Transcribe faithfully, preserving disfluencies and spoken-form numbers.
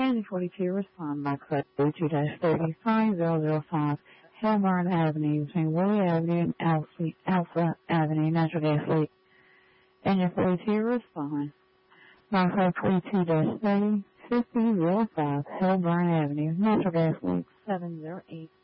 and forty-two respond by code two thirty five zero zero five Hillburn Avenue between Willie Avenue and Alpha, Alpha Avenue, natural gas leak. Engine forty-two respond by code forty-two thirty fifty zero five Hillburn Avenue, natural gas leak seven zero eight.